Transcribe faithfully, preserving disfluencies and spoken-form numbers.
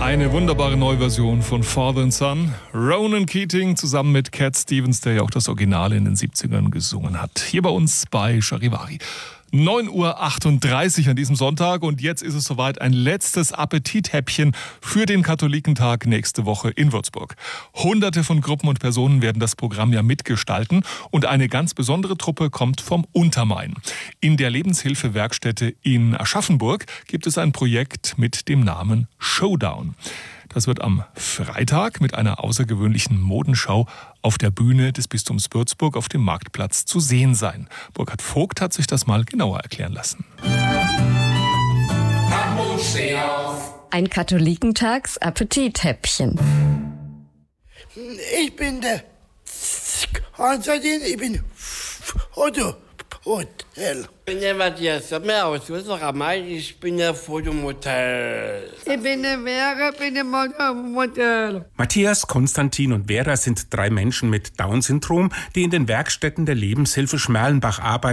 Eine wunderbare Neuversion von Father and Son. Ronan Keating zusammen mit Cat Stevens, der ja auch das Original in den siebzigern gesungen hat. Hier bei uns bei Charivari. neun Uhr achtunddreißig an diesem Sonntag und jetzt ist es soweit, ein letztes Appetithäppchen für den Katholikentag nächste Woche in Würzburg. Hunderte von Gruppen und Personen werden das Programm ja mitgestalten und eine ganz besondere Truppe kommt vom Untermain. In der Lebenshilfewerkstätte in Aschaffenburg gibt es ein Projekt mit dem Namen Showdown. Das wird am Freitag mit einer außergewöhnlichen Modenschau auf der Bühne des Bistums Würzburg auf dem Marktplatz zu sehen sein. Burkhard Vogt hat sich das mal genauer erklären lassen. Ein Katholikentags-Appetithäppchen. Ich bin der Konstantin, ich bin Foto. Hotel. Ich bin der Matthias Sommer aus Rüssel-Rhein. Ich bin der Fotomodell. Ich bin der Vera, ich bin der Fotomodell. Matthias, Konstantin und Vera sind drei Menschen mit Down-Syndrom, die in den Werkstätten der Lebenshilfe Schmerlenbach arbeiten